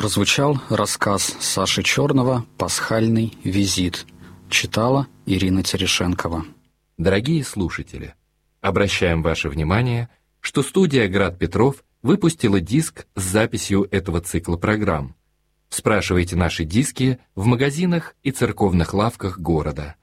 Прозвучал рассказ Саши Черного «Пасхальный визит». Читала Ирина Терешенкова. Дорогие слушатели, обращаем ваше внимание, что студия «Град Петров» выпустила диск с записью этого цикла программ. Спрашивайте наши диски в магазинах и церковных лавках города.